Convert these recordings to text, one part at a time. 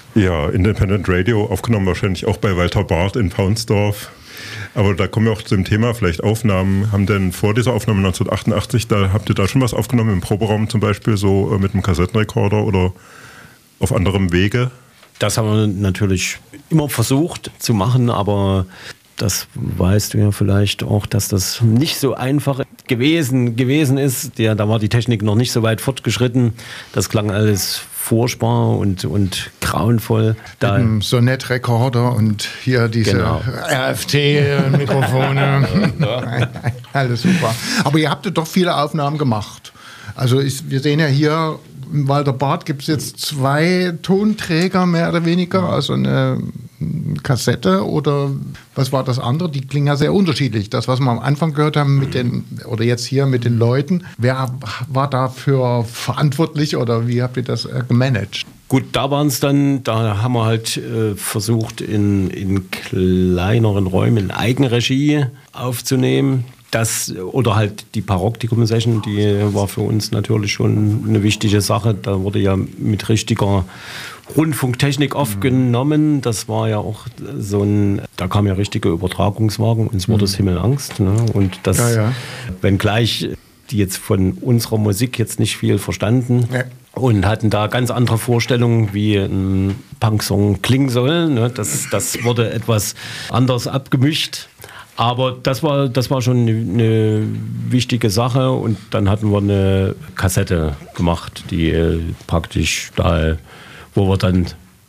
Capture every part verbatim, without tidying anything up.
Ja, Independent Radio, aufgenommen wahrscheinlich auch bei Walter Barth in Paunsdorf. Aber da kommen wir auch zum Thema, vielleicht Aufnahmen. Haben denn vor dieser Aufnahme neunzehnhundertachtundachtzig, da habt ihr da schon was aufgenommen, im Proberaum zum Beispiel, so mit einem Kassettenrekorder oder auf anderem Wege? Das haben wir natürlich immer versucht zu machen, aber das weißt du ja vielleicht auch, dass das nicht so einfach gewesen, gewesen ist. Ja, da war die Technik noch nicht so weit fortgeschritten. Das klang alles furchtbar und, und grauenvoll. Da mit einem Sonett-Rekorder und hier diese genau. R F T-Mikrofone. Alles super. Aber ihr habt doch viele Aufnahmen gemacht. Also ich, wir sehen ja hier, im Walter Barth gibt es jetzt zwei Tonträger mehr oder weniger, also eine Kassette oder was war das andere? Die klingen ja sehr unterschiedlich. Das, was wir am Anfang gehört haben mit den, oder jetzt hier mit den Leuten, wer war dafür verantwortlich oder wie habt ihr das äh, gemanagt? Gut, da waren es dann, da haben wir halt äh, versucht, in, in kleineren Räumen in Eigenregie aufzunehmen. Das, oder halt die Parochtikum-Session, die war für uns natürlich schon eine wichtige Sache. Da wurde ja mit richtiger Rundfunktechnik aufgenommen. Das war ja auch so ein, da kam ja richtige Übertragungswagen, uns wurde es Himmelangst. Ne? Und das, ja, ja. wenngleich die jetzt von unserer Musik jetzt nicht viel verstanden ja. und hatten da ganz andere Vorstellungen, wie ein Punksong klingen soll. Ne? Das, das wurde etwas anders abgemischt. Aber das war, das war schon eine, eine wichtige Sache und dann hatten wir eine Kassette gemacht, die äh, praktisch da, wo wir dann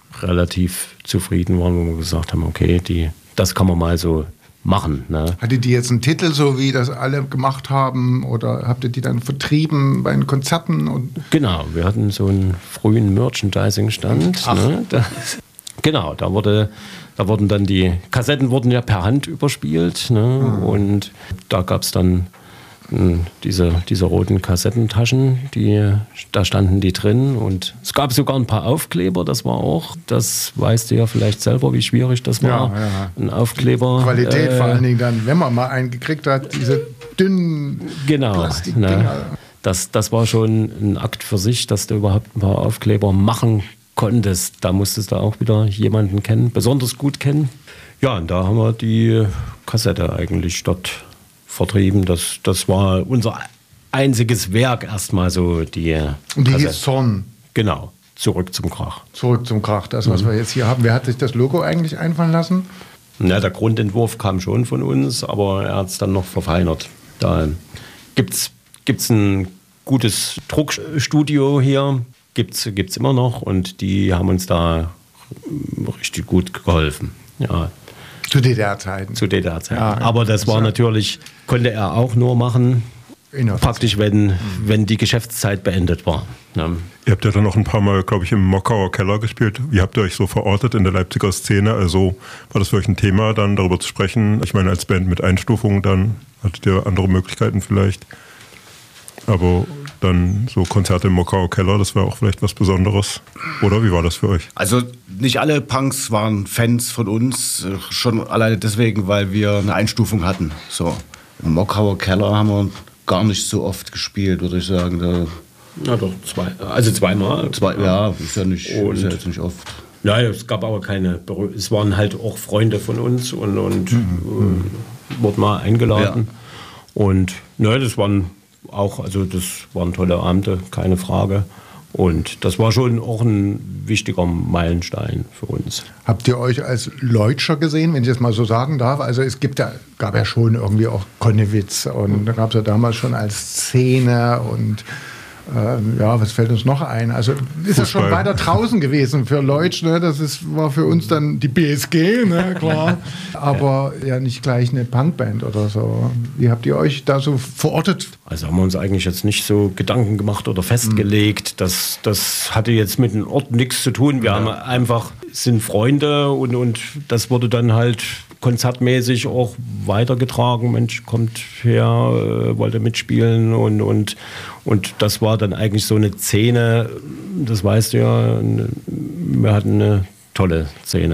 relativ zufrieden waren, wo wir gesagt haben, okay, die, das kann man mal so machen. Ne? Hattet ihr jetzt einen Titel, so wie das alle gemacht haben oder habt ihr die dann vertrieben bei den Konzerten? Und genau, wir hatten so einen frühen Merchandising-Stand. Ne? Da, genau, da wurde... Da wurden dann die Kassetten wurden ja per Hand überspielt, ne? Mhm. Und da gab es dann mh, diese, diese roten Kassettentaschen, die, da standen die drin und es gab sogar ein paar Aufkleber, das war auch, das weißt du ja vielleicht selber, wie schwierig das war, ja, ja. Ein Aufkleber. Die Qualität äh, vor allen Dingen dann, wenn man mal einen gekriegt hat, diese dünnen genau, Plastikdinger. Ne? Das, das war schon ein Akt für sich, dass du überhaupt ein paar Aufkleber machen konntest. Da musstest du auch wieder jemanden kennen, besonders gut kennen. Ja, und da haben wir die Kassette eigentlich dort vertrieben. Das, das war unser einziges Werk erstmal so. Die und die hieß Zorn. Genau, Zurück zum Krach. Zurück zum Krach, das, was mhm. wir jetzt hier haben. Wer hat sich das Logo eigentlich einfallen lassen? Na, der Grundentwurf kam schon von uns, aber er hat es dann noch verfeinert. Da gibt es ein gutes Druckstudio hier. Gibt's, gibt's immer noch und die haben uns da richtig gut geholfen. Ja. Zu D D R-Zeiten. Zu D D R-Zeiten. Ja, aber das war natürlich, konnte er auch nur machen, praktisch, wenn, wenn die Geschäftszeit beendet war. Ja. Ihr habt ja dann noch ein paar Mal, glaube ich, im Mockauer Keller gespielt. Wie habt ihr euch so verortet in der Leipziger Szene? Also war das für euch ein Thema, dann darüber zu sprechen? Ich meine, als Band mit Einstufungen, dann hattet ihr andere Möglichkeiten vielleicht. Aber dann so Konzerte im Mockauer Keller, das wäre auch vielleicht was Besonderes. Oder wie war das für euch? Also nicht alle Punks waren Fans von uns, schon alleine deswegen, weil wir eine Einstufung hatten. So, im Mockauer Keller haben wir gar nicht so oft gespielt, würde ich sagen. Da Na doch, zwei, also zweimal. Zwei, ja, ist ja, nicht, ist ja jetzt nicht oft. Ja, es gab aber keine, Berühr- es waren halt auch Freunde von uns und, und mhm. äh, wurden mal eingeladen. Ja. Und ne, das waren auch, also das waren tolle Abende, keine Frage. Und das war schon auch ein wichtiger Meilenstein für uns. Habt ihr euch als Leutscher gesehen, wenn ich das mal so sagen darf? Also es gibt ja, gab ja schon irgendwie auch Konnewitz und da gab es ja damals schon als Szene und ähm, ja, was fällt uns noch ein? Also ist das schon weiter draußen gewesen für Leutsch, ne? Das ist, war für uns dann die B S G, ne? Klar. Aber ja nicht gleich eine Punkband oder so. Wie habt ihr euch da so verortet? Also haben wir uns eigentlich jetzt nicht so Gedanken gemacht oder festgelegt. Das, das hatte jetzt mit dem Ort nichts zu tun. Wir ja. haben einfach, sind Freunde und, und das wurde dann halt konzertmäßig auch weitergetragen. Mensch, kommt her, äh, wollte mitspielen und, und, und das war dann eigentlich so eine Szene, das weißt du ja, wir hatten eine tolle Szene.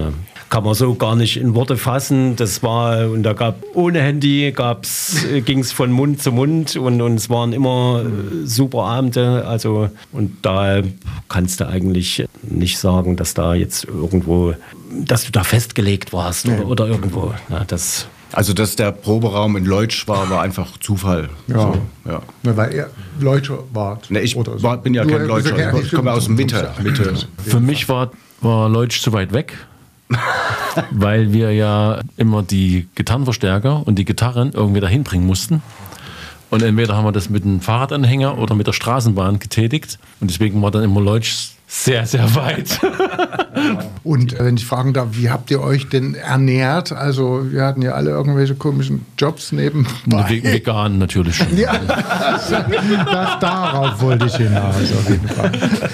kann man so gar nicht in Worte fassen. Das war, und da gab ohne Handy ging es von Mund zu Mund und, und es waren immer super Abende. Also, und da kannst du eigentlich nicht sagen, dass da jetzt irgendwo, dass du da festgelegt warst oder, oder irgendwo. Na, das Also, dass der Proberaum in Leutsch war, war einfach Zufall. Ja. So, ja. Na, weil ihr Leutscher wart. Ne, ich oder so. war, bin ja Du, kein äh, Leutscher, ja, ich komme aus Mitte. Mitte. Für mich war, war Leutsch zu weit weg, weil wir ja immer die Gitarrenverstärker und die Gitarren irgendwie dahin bringen mussten. Und entweder haben wir das mit einem Fahrradanhänger oder mit der Straßenbahn getätigt. Und deswegen war dann immer Leutsch sehr, sehr weit. Und äh, wenn ich fragen darf, wie habt ihr euch denn ernährt? Also wir hatten ja alle irgendwelche komischen Jobs nebenbei. Vegan natürlich schon. Ja, das, darauf wollte ich hinaus auf jeden Fall.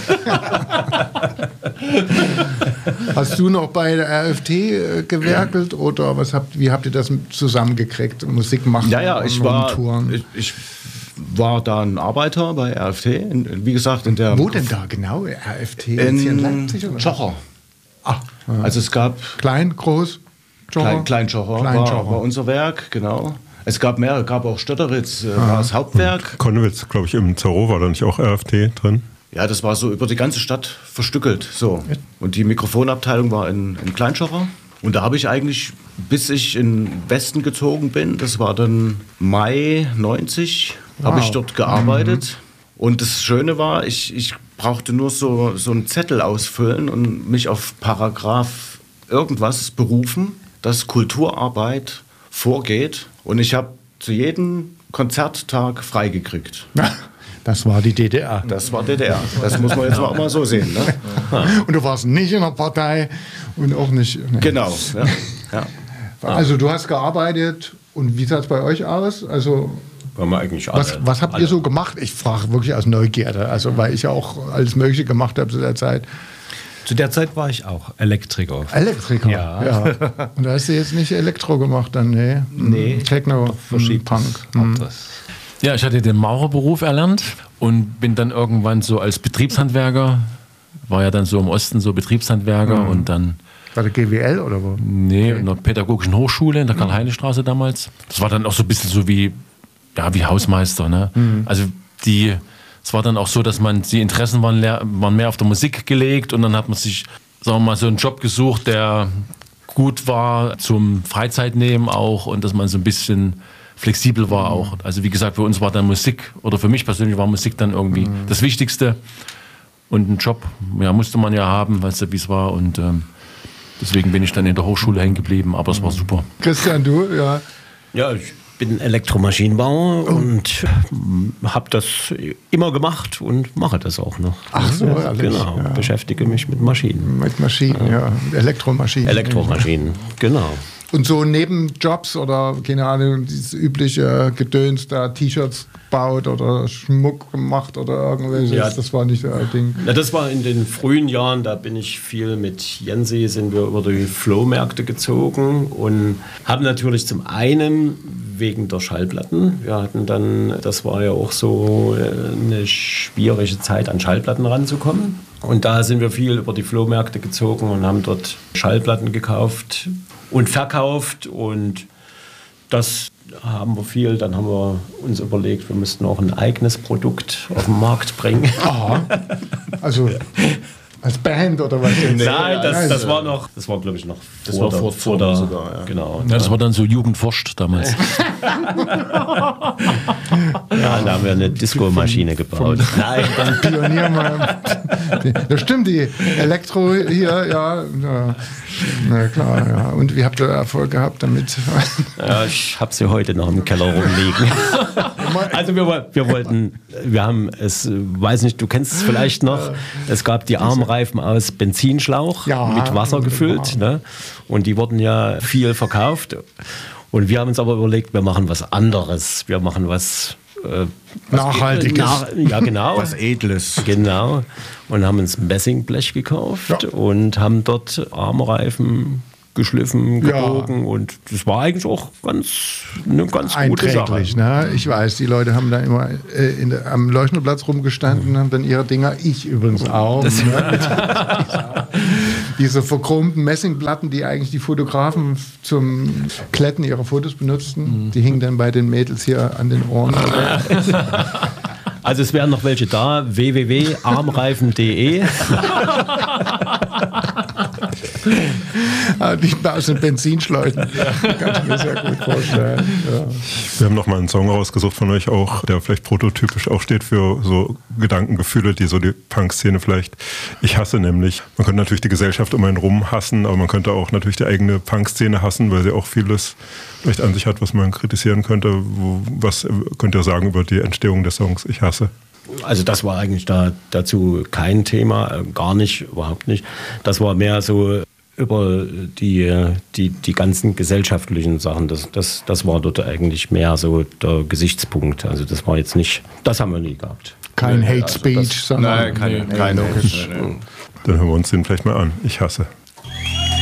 Hast du noch bei der R F T äh, gewerkelt oder was habt, wie habt ihr das zusammengekriegt? Musik machen Ja, ja, ich und war, Touren? ich, ich war da ein Arbeiter bei R F T, in, wie gesagt, in der... Wo denn da genau? R F T? In, in Leipzig oder? Tschocher. Ah, ja. Also es gab... Klein, groß? Klein, Klein-Tschocher Klein war, war unser Werk, genau. Es gab mehrere, gab auch Stötteritz, äh, war das Hauptwerk. Konnewitz, glaube ich, im Zaro war da nicht auch R F T drin? Ja, das war so über die ganze Stadt verstückelt. So. Und die Mikrofonabteilung war in, in Kleintschocher. Und da habe ich eigentlich, bis ich in den Westen gezogen bin, das war dann Mai neunzig, wow. habe ich dort gearbeitet. Mhm. Und das Schöne war, ich, ich brauchte nur so, so einen Zettel ausfüllen und mich auf Paragraph irgendwas berufen, dass Kulturarbeit vorgeht. Und ich habe zu jedem Konzerttag freigekriegt. Das war die D D R. Das war D D R. Das muss man jetzt auch mal so sehen. Ne? Und du warst nicht in der Partei und auch nicht... Ne. Genau. Ja. Ja. Also du hast gearbeitet und wie sah es bei euch aus? Also haben wir eigentlich alle, was, was habt alle. ihr so gemacht? Ich frage wirklich aus Neugierde, also weil ich ja auch alles Mögliche gemacht habe zu der Zeit. Zu der Zeit war ich auch Elektriker. Elektriker? Ja. ja. Und da hast du jetzt nicht Elektro gemacht dann, nee? Nee. Techno, Punk. Hm. Ja, ich hatte den Maurerberuf erlernt und bin dann irgendwann so als Betriebshandwerker, war ja dann so im Osten so Betriebshandwerker mhm. und dann... War der G W L oder wo? Nee, in der Pädagogischen Hochschule in der Karl-Heine-Straße damals. Das war dann auch so ein bisschen so wie, ja, wie Hausmeister. Ne? Mhm. Also die, es war dann auch so, dass man, die Interessen waren, waren mehr auf der Musik gelegt und dann hat man sich, sagen wir mal, so einen Job gesucht, der gut war zum Freizeitnehmen auch und dass man so ein bisschen flexibel war auch. Also wie gesagt, für uns war dann Musik, oder für mich persönlich war Musik dann irgendwie mhm. das Wichtigste. Und einen Job, ja, musste man ja haben, weißt du, wie es war. Und ähm, deswegen bin ich dann in der Hochschule hängen geblieben, aber es war super. Christian, du? Ja, ja ich bin Elektromaschinenbauer oh. und habe das immer gemacht und mache das auch noch. Ach so, ja, ehrlich, genau. Ja. Beschäftige mich mit Maschinen. Mit Maschinen, ja. ja. Elektromaschinen. Elektromaschinen, genau. Und so Nebenjobs oder, keine Ahnung, dieses übliche Gedöns, da T-Shirts baut oder Schmuck gemacht oder irgendwelches, ja, das war nicht so ein Ding. Ja, das war in den frühen Jahren, da bin ich viel mit Jensi, sind wir über die Flohmärkte gezogen und haben natürlich zum einen wegen der Schallplatten, wir hatten dann, das war ja auch so eine schwierige Zeit, an Schallplatten ranzukommen. Und da sind wir viel über die Flohmärkte gezogen und haben dort Schallplatten gekauft und verkauft und das haben wir viel. Dann haben wir uns überlegt, wir müssten auch ein eigenes Produkt auf den Markt bringen. Aha. Also als Band oder was? Nein, das, das war noch, das war glaube ich noch das war vor, vor der, sogar, ja. Genau. Ja, das war dann so Jugendforscht damals. Ja, da haben wir eine Disco-Maschine gebaut. Vom, Nein, dann Pionier mal. Das stimmt, die Elektro hier, ja. ja. Na klar, ja. Und wie habt ihr Erfolg gehabt damit? Ja, ich habe sie heute noch im Keller rumliegen. Also wir, wir wollten, wir haben es, weiß nicht, du kennst es vielleicht noch, es gab die Armreifen aus Benzinschlauch ja, mit Wasser gefüllt, ne? Und die wurden ja viel verkauft. Und wir haben uns aber überlegt, wir machen was anderes. Wir machen was... Äh, Nachhaltiges. Nach, ja, genau. Was Edles. Genau. Und haben uns ein Messingblech gekauft ja. und haben dort Armreifen geschliffen, gebogen ja. und das war eigentlich auch ganz, eine ganz gute Sache. Ne? Ich weiß, die Leute haben da immer äh, in der, am Leuchtenplatz rumgestanden, mhm. haben dann ihre Dinger, ich übrigens auch. Ne? diese verchromten Messingplatten, die eigentlich die Fotografen zum Kletten ihrer Fotos benutzten, mhm. die hingen dann bei den Mädels hier an den Ohren. Also es wären noch welche da, w w w punkt armreifen punkt de. Ah, nicht mehr aus den Benzinschleusen. Ja. Kann ich mir sehr gut vorstellen. Ja. Wir haben noch mal einen Song rausgesucht von euch auch, der vielleicht prototypisch auch steht für so Gedankengefühle, die so die Punk-Szene vielleicht, ich hasse nämlich. Man könnte natürlich die Gesellschaft um einen rum hassen, aber man könnte auch natürlich die eigene Punk-Szene hassen, weil sie auch vieles vielleicht an sich hat, was man kritisieren könnte. Wo, was könnt ihr sagen über die Entstehung des Songs Ich hasse? Also das war eigentlich da, dazu kein Thema, gar nicht, überhaupt nicht. Das war mehr so über die, die, die ganzen gesellschaftlichen Sachen. Das, das, das war dort eigentlich mehr so der Gesichtspunkt. Also das war jetzt nicht, das haben wir nie gehabt. Kein Nee, Hate also Speech, das- sondern Nein, kein- nee, kein logisch. Hate, nee, nee. Dann hören wir uns den vielleicht mal an. Ich hasse.